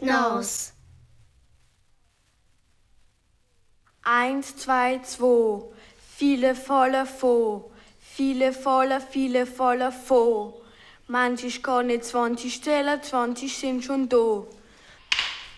Nase. 1, 2, 2. Viele voller Fo. Viele voller Fo. Manchmal kann nicht 20 stellen, 20 sind schon da.